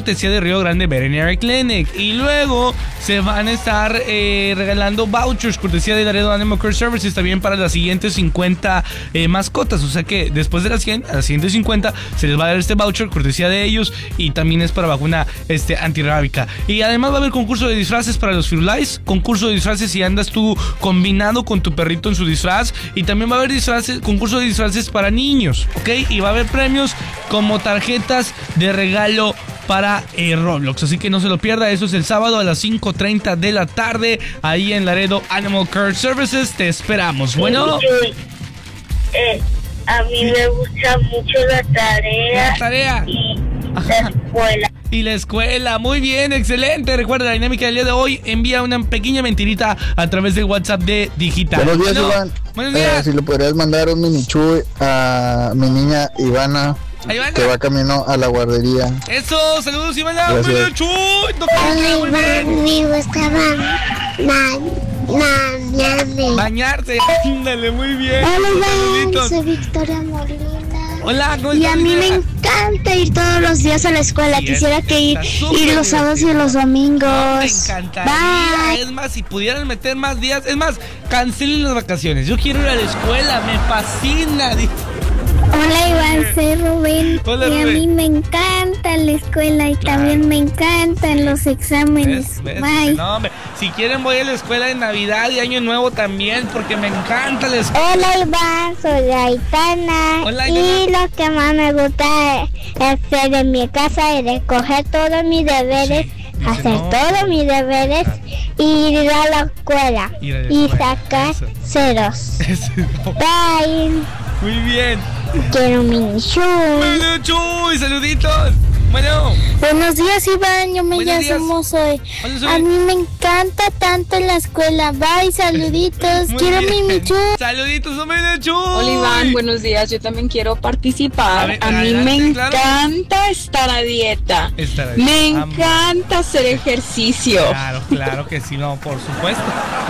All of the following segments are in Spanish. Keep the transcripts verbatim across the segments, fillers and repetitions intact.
cortesía de Río Grande Veterinary Clinic. Y luego se van a estar eh, regalando vouchers, cortesía de Laredo Animal Care Services, también para las siguientes cincuenta eh, mascotas. O sea que después de las cien, a las siguientes cincuenta, se les va a dar este voucher, cortesía de ellos. Y también es para vacuna este, antirrábica. Y además va a haber concurso de disfraces para los Firulais, concurso de disfraces si andas tú combinado con tu perrito en su disfraz. Y también va a haber disfraces, concurso de disfraces para niños, ¿ok? Y va a haber premios como tarjetas de regalo para eh, Roblox, así que no se lo pierda. Eso es el sábado a las cinco treinta de la tarde, ahí en Laredo Animal Care Services. Te esperamos. Bueno, eh, a mí me gusta mucho la tarea, la tarea y la escuela. Y la escuela, muy bien, excelente. Recuerda, la dinámica del día de hoy, envía una pequeña mentirita a través del WhatsApp de Digital. Buenos días, bueno, Iván. Buenos días. Eh, si le podrías mandar un mini chuy a mi niña Ivana, Ivana, que va camino a la guardería. Eso, saludos, Ivana. Gracias. Chuy, no, Hola, muy bien. me gustaba bañarme. Bañarse, ándale, muy bien. Hola, Saluditos. soy Victoria Molina. Hola, ¿cómo Y estás, a mí me Victoria? encanta ir todos los días a la escuela. Sí, Quisiera es- que ir, está súper ir los sábados y divertido. los No, domingos. me encantaría. Bye. Es más, si pudieran meter más días, es más, cancelen las vacaciones. Yo quiero ir a la escuela, me fascina. Hola, Iván, soy Rubén. Hola, y a Rubén. mí me encanta la escuela y Claro. también me encantan los exámenes. ¿Ves? ¿Ves? Bye. No, hombre, si quieren voy a la escuela de Navidad y Año Nuevo también, porque me encanta la escuela. Hola, Iván, soy Aitana. Hola, y Aitana. lo que más me gusta es hacer en mi casa es recoger todos mis deberes, Sí, dice, hacer no. todos mis deberes y ir a la escuela Ir a la y escuela, sacar eso. ceros. Ese no. Bye. Muy bien. Quiero un mini show. Bueno, Chuy, saluditos. Bueno, Buenos días, Iván. Yo me Buenos días. llamo Zoe. Hola, Zoe. A mí me encanta tanto la escuela. Bye, saluditos. muy Quiero bien. mi Michu. Saluditos, hombre de Chuy. Hola Iván, buenos días. Yo también quiero participar. A A, ver, mí adelante, me claro. encanta estar a dieta. Estar ahí. Me Vamos. encanta hacer ejercicio. Claro, claro que sí, no, por supuesto.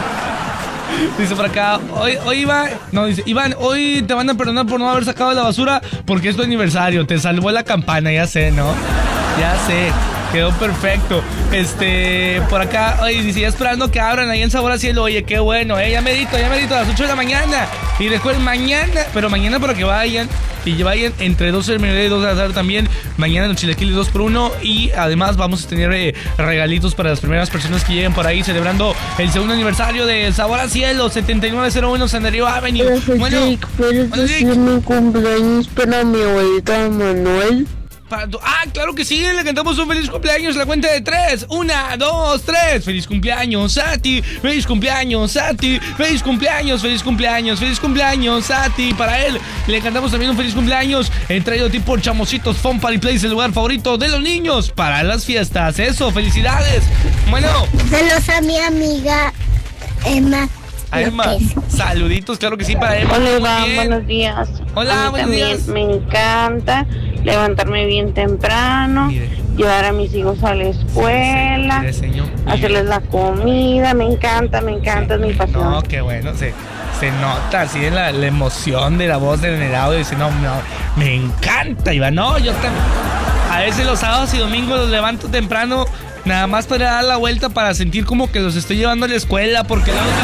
Dice por acá, hoy, hoy Iván, no, dice, Iván, hoy te van a perdonar por no haber sacado la basura porque es tu aniversario, te salvó la campana, ya sé, ¿no? Ya sé, quedó perfecto. Este, por acá, oye, dice, ya esperando que abran ahí en Sabor a Cielo, oye, qué bueno, eh, ya medito, ya medito a las ocho de la mañana. Y recuerden, mañana, pero mañana para que vayan, y vayan entre doce del mediodía y dos de la tarde también, mañana los chilequiles dos por uno, y además vamos a tener eh, regalitos para las primeras personas que lleguen por ahí celebrando el segundo aniversario de Sabor a Cielo, setenta y nueve cero uno Sanderío Avenue. Bueno, ¿puedes hola, Jake. decirme un cumpleaños para mi abuelita Manuel? para tu- ah, claro que sí, le cantamos un feliz cumpleaños a la cuenta de tres. Una, dos, tres. Feliz cumpleaños a ti, feliz cumpleaños a ti, feliz cumpleaños, feliz cumpleaños, feliz cumpleaños a ti. Para él le cantamos también un feliz cumpleaños. He traído a ti por Chamositos Fun Party Place, el lugar favorito de los niños para las fiestas. Eso, felicidades. Bueno, Saludos a mi amiga Emma. a Emma, López. saluditos, claro que sí, para Emma. Hola Muy Iván, bien. buenos días. Hola, a mí buenos también días. me encanta levantarme bien temprano, Mire. llevar a mis hijos a la escuela, Mire, señor. hacerles la comida, me encanta, me encanta, es mi pasión. No, qué bueno, se, se nota así en la, la emoción de la voz en el audio. Dice, no, no, me encanta, Iván. No, yo también. A veces los sábados y domingos los levanto temprano, nada más para dar la vuelta, para sentir como que los estoy llevando a la escuela, porque luego...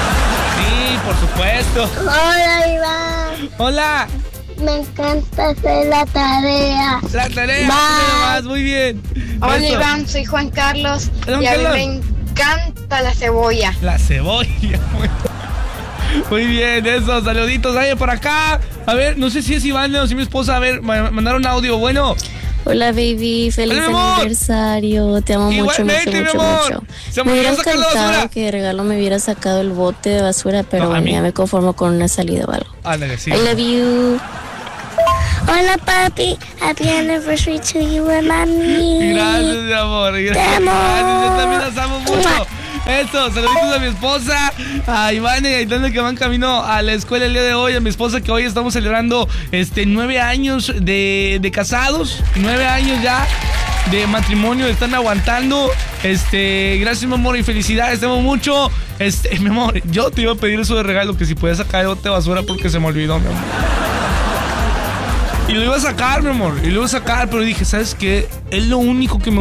Sí, por supuesto. Hola, Iván. Hola, Me encanta hacer la tarea. la tarea. Bye. Nada más, muy bien. Hola Eso. Iván, soy Juan Carlos Hola, y a mí Carlos. me encanta la cebolla. La cebolla. Muy, muy bien, eso, saluditos. Oye, por acá. A ver, no sé si es Iván o si mi esposa. A ver, me mandaron audio. Bueno, Hola baby, feliz Hola, mi amor. aniversario, te amo mucho, mucho, Igualmente, mi mucho, amor. mucho. Se me Me hubiera olvidó sacar la basura. encantado que de regalo me hubiera sacado el bote de basura, pero No, a mí. ya me conformo con una salida o algo. ándale, sí. I love you. Hola, papi. Happy anniversary to you and mommy. Gracias, mi amor. Gracias, amo. gracias, yo también las amo mucho. Eso, saluditos a mi esposa, a Iván y a Aitana que van camino a la escuela el día de hoy, a mi esposa que hoy estamos celebrando este nueve años de, de casados, nueve años ya de matrimonio, están aguantando. Este, gracias mi amor y felicidades, te amo mucho. Este, mi amor, yo te iba a pedir eso de regalo, que si puedes sacar el bote de basura porque se me olvidó, mi amor. Y lo iba a sacar, mi amor, y lo iba a sacar, pero dije, ¿sabes qué? Es lo único que me